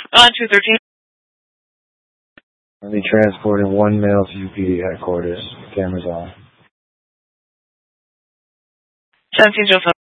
On 213. I'll be transporting one male to UPD headquarters. Cameras on. 17 Joseph.